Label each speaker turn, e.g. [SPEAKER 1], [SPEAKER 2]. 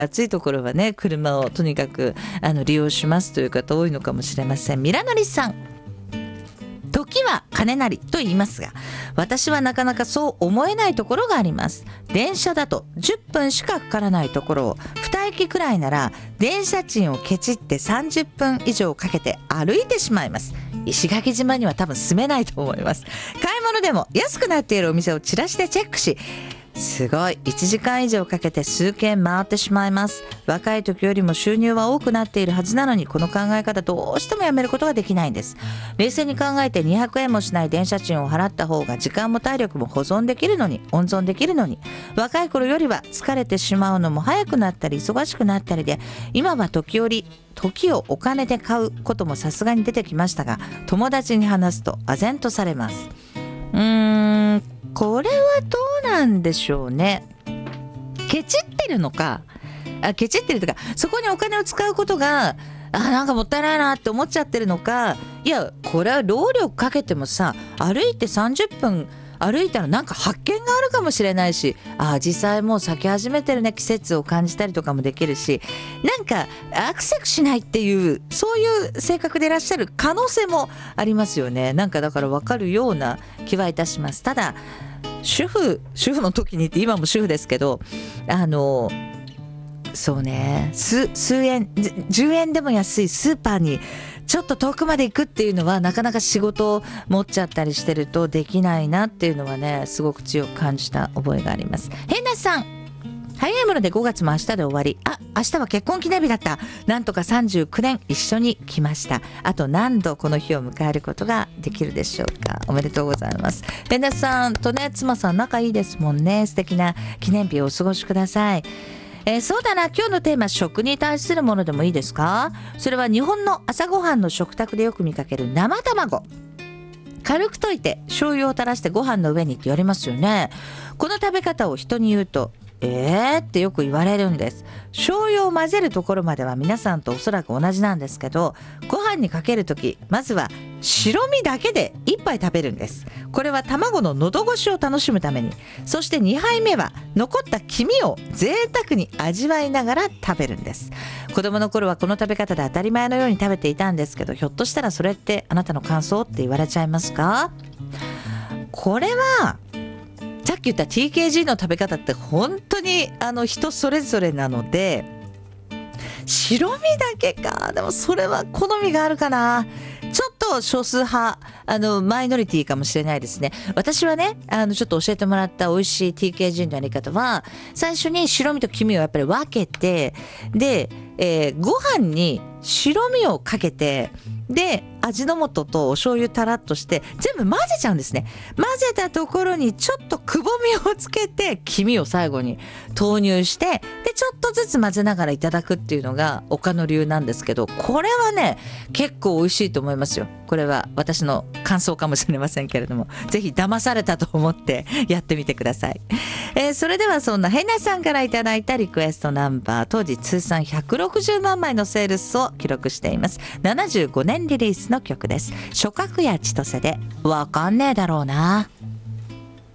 [SPEAKER 1] 暑いところはね、車をとにかく利用しますという方多いのかもしれません。ミラノリさん、時は金なりと言いますが、私はなかなかそう思えないところがあります。電車だと10分しかかからないところを2駅くらいなら電車賃をケチって30分以上かけて歩いてしまいます。石垣島には多分住めないと思います。買い物でも安くなっているお店をチラシでチェックし、すごい1時間以上かけて数軒回ってしまいます。若い時よりも収入は多くなっているはずなのに、この考え方どうしてもやめることができないんです。冷静に考えて200円もしない電車賃を払った方が時間も体力も温存できるのに、若い頃よりは疲れてしまうのも早くなったり忙しくなったりで、今は時をお金で買うこともさすがに出てきましたが、友達に話すと唖然とされます。これはどうなんでしょうね。ケチってるのか、ケチってるとか、そこにお金を使うことがなんかもったいないなって思っちゃってるのか、いやこれは労力かけてもさ、歩いて30分歩いたらなんか発見があるかもしれないし、実際もう咲き始めてるね、季節を感じたりとかもできるし、なんかアクセクしないっていう、そういう性格でいらっしゃる可能性もありますよね。なんかだから分かるような気はいたします。ただ主婦の時にって、今も主婦ですけど、そうね、数円10円でも安いスーパーにちょっと遠くまで行くっていうのは、なかなか仕事を持っちゃったりしてるとできないなっていうのはね、すごく強く感じた覚えがあります。変なさん、早いもので5月も明日で終わり。明日は結婚記念日だった。なんとか39年一緒に来ました。あと何度この日を迎えることができるでしょうか。おめでとうございます。変なさんとね、妻さん仲いいですもんね。素敵な記念日をお過ごしください。そうだな、今日のテーマ、食に対するものでもいいですか。それは日本の朝ごはんの食卓でよく見かける生卵。軽く溶いて醤油を垂らしてご飯の上にって言われますよね。この食べ方を人に言うとってよく言われるんです。醤油を混ぜるところまでは皆さんとおそらく同じなんですけど、ご飯にかけるとき、まずは白身だけで1杯食べるんです。これは卵の喉越しを楽しむために。そして2杯目は残った黄身を贅沢に味わいながら食べるんです。子供の頃はこの食べ方で当たり前のように食べていたんですけど、ひょっとしたらそれってあなたの感想って言われちゃいますか。これはさっき言った TKG の食べ方って本当に人それぞれなので、白身だけか、でもそれは好みがあるかな。ちょっと少数派、マイノリティかもしれないですね。私はね、ちょっと教えてもらった美味しい TKG のやり方は、最初に白身と黄身をやっぱり分けて、で、ご飯に白身をかけて、で味の素とお醤油たらっとして全部混ぜちゃうんですね。混ぜたところにちょっとくぼみをつけて、黄身を最後に投入して、でちょっとずつ混ぜながらいただくっていうのが岡野流なんですけど、これはね結構美味しいと思いますよ。これは私の感想かもしれませんけれども、ぜひ騙されたと思ってやってみてください。それではそんなヘナさんからいただいたリクエストナンバー、当時通算160万枚のセールスを記録しています。75年リリースの曲です。諸角や千歳でわかんねえだろうな。